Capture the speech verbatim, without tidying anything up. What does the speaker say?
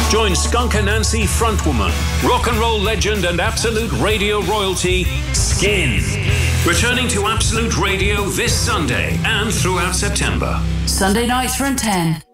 Join Skunk Anansie frontwoman, rock and roll legend and Absolute Radio royalty, Skin. Returning to Absolute Radio this Sunday and throughout September. Sunday nights from ten.